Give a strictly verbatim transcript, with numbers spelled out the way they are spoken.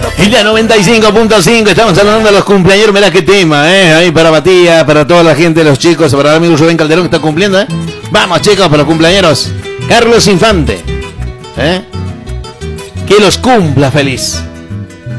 Y la noventa y cinco punto cinco, estamos saludando a los cumpleaños. Mirá qué tema, ¿eh? Ahí para Matías, para toda la gente, los chicos, para el amigo Rubén Calderón que está cumpliendo, ¿eh? Vamos, chicos, para los cumpleaños. Carlos Infante, ¿eh? Que los cumpla feliz.